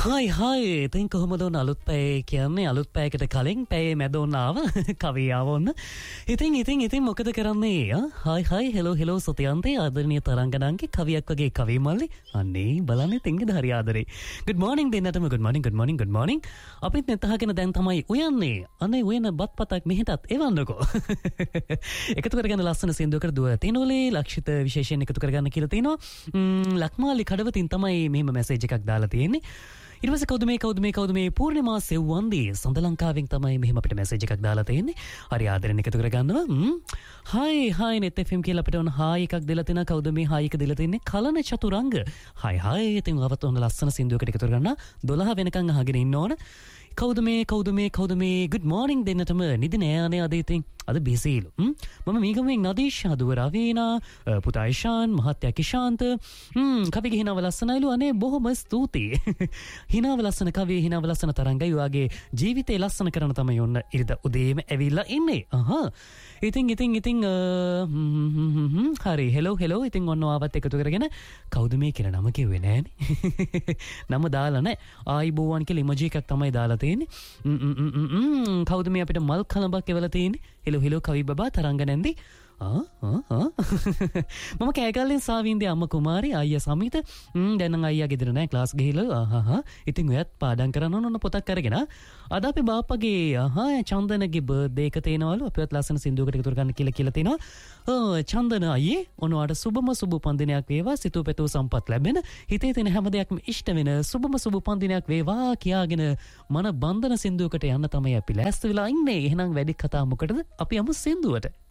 හයි හයි ඉතින් කොහොමද ඔන්න අලුත් පැය කියන්නේ අලුත් පැයකට කලින් පැයේ මැද ඔන්න ආව කවිය ආව ඔන්න ඉතින් මොකද කරන්නේ හයි හෙලෝ සතියන්තේ ආදරණීය තරංගනාංගේ කවියක් වගේ කවි මල්ලි අන්නේ බලන්න ඉතින් හරි ආදරේ good morning දෙන්නටම good morning අපිත් නැතහගෙන දැන් තමයි උයන්නේ අනේ උයන බත්පතක් මෙහෙටත් එවන්නකෝ එකතු කරගෙන ලස්සන සින්දුවකට දුව තිනෝලේ ලක්ෂිත විශේෂයෙන් එකතු කරගන්න කියලා තිනවා ලක්මාලි කඩවතින් තමයි මෙහෙම මැසේජ් එකක් දාලා තියෙන්නේ ඊට පස්සේ කවුද මේ පූර්ණිමා සෙව්වන්දී සඳ ලංකාවෙන් තමයි මෙහෙම අපිට මැසේජ් එකක් දාලා තියෙන්නේ. හරි ආදරෙන් එකතු කරගන්නවා. හයි net fm කියලා අපිට ඔන්න හායි එකක් දෙලා තිනා. කවුද මේ හායි එක දෙලා තින්නේ? කලන චතුරංග. හයි ඉතින් අවත් ඔන්න ලස්සන සින්දුවකට එකතු කරගන්න 12 වෙනකන් අහගෙන ඉන්න ඕන. කවුද මේ good morning දෙන්නටම නිදි නෑ අනේ අද ඉතින් අද බිසීලු මම මීගමෙන් නදීෂ් හදුව රවීනා පුතා ඉෂාන් මහත්තයා කිෂාන්ත කවිගේ හිනාව ලස්සනයිලු අනේ බොහොම ස්තුතියි හිනාව ලස්සන කවිය හිනාව ලස්සන තරංගයි වාගේ ජීවිතේ ලස්සන කරන තමයි ඔන්න ඉරිදා උදේම ඇවිල්ලා ඉන්නේ ඉතින් හරි හෙලෝ ඉතින් ඔන්න ආවත් එකතු කරගෙන කවුද මේ කියලා නම කිව්වේ නෑනේ නම දාලා නෑ ආයිබෝවන් කියලා ඉමෝජි එකක් තමයි දාලා තියෙන්නේ කවුද මේ අපිට මල් කලඹක් එවලා තියෙන්නේ හෙලෝ කවි බබා තරංග නැන්දි මම කෑගල්ලෙන් සාවින්දේ අම්ම කුමාරි අයියා සමිත දැන් නම් අයියා ගෙදර නැහැ ක්ලාස් ගිහිල්ලා ඉතින් ඔයත් පාඩම් කරන්න ඕන පොතක් අරගෙන අද අපේ බාප්පගේ චන්දනගේ බර්ත්ඩේ එක තේනවලු අපිවත් ලස්සන සින්දුවකට එකතු කරගන්න කියලා තිනවා චන්දන අයියේ ඔනවාට සුබම සුබ පන්දිනයක් වේවා සිතූ පැතූ සම්පත් ලැබෙන හිතේ තියෙන හැම දෙයක්ම ඉෂ්ට වෙන සුබම සුබ පන්දිනයක් වේවා කියාගෙන මන බන්ධන සින්දුවකට යන්න තමයි අපි ලෑස්ති වෙලා ඉන්නේ එහෙනම් වැඩි කතා මොකටද අපි යමු සින්දුවට